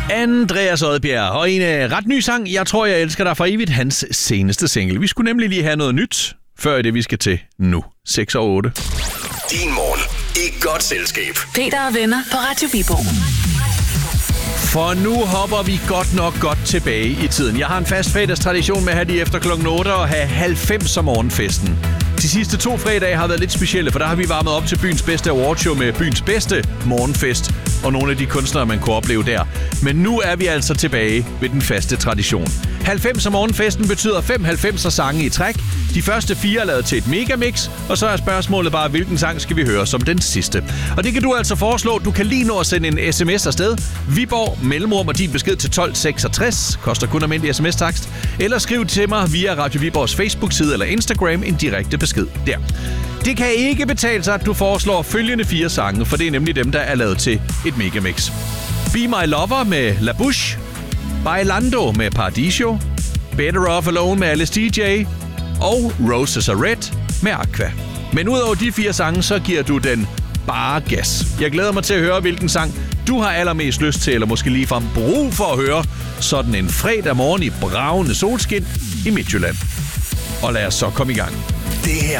Andreas Odbjerg og en ret ny sang, Jeg tror, jeg elsker dig for evigt, hans seneste single. Vi skulle nemlig lige have noget nyt, før det vi skal til nu. 6:08. Din morgen i godt selskab. Peter og venner på Radio Viborg. For nu hopper vi godt tilbage i tiden. Jeg har en fast fredagstradition med at have lige efter klokken 8 og have 90 om morgenfesten. De sidste 2 fredage har været lidt specielle, for der har vi varmet op til byens bedste awardshow med byens bedste morgenfest og nogle af de kunstnere, man kunne opleve der. Men nu er vi altså tilbage ved den faste tradition. 90 om morgenfesten betyder 5 90'er sange i træk. De første 4 er lavet til et megamix, og så er spørgsmålet bare, hvilken sang skal vi høre som den sidste. Og det kan du altså foreslå. Du kan lige nå at sende en sms afsted. Viborg, mellemrum og din besked til 1266. Koster kun almindelig sms-takst. Eller skriv til mig via Radio Viborgs Facebook-side eller Instagram en direkte besked der. Det kan ikke betale sig, at du foreslår følgende 4 sange, for det er nemlig dem, der er lavet til et megamix. Be My Lover med La Bouche, Bailando med Paradiso, Better Off Alone med Alice DJ og Roses Are Red med Aqua. Men udover de 4 sange, så giver du den bare gas. Jeg glæder mig til at høre, hvilken sang du har allermest lyst til, eller måske ligefrem brug for at høre, sådan en fredag morgen i bragende solskin i Midtjylland. Og lad os så komme i gang. Det her